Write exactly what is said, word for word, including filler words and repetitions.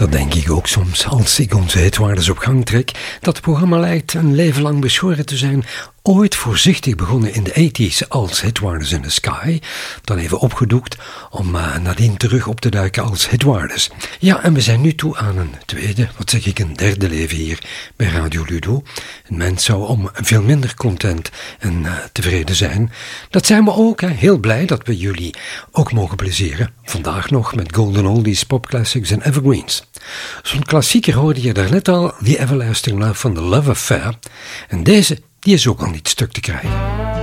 Dat denk ik ook soms als ik onze hitwaardes op gang trek. Dat het programma lijkt een leven lang beschoren te zijn. Ooit voorzichtig begonnen in de tachtiger als Hitwaardes in the Sky. Dan even opgedoekt om uh, nadien terug op te duiken als Hitwaardes. Ja, en we zijn nu toe aan een tweede, wat zeg ik, een derde leven hier bij Radio Ludo. Een mens zou om veel minder content en uh, tevreden zijn. Dat zijn we ook, hè. Heel blij dat we jullie ook mogen plezieren. Vandaag nog met Golden Oldies, Pop Classics en Evergreens. Zo'n klassieker hoorde je daarnet al, The Everlasting Love van The Love Affair. En deze, die is ook al niet stuk te krijgen.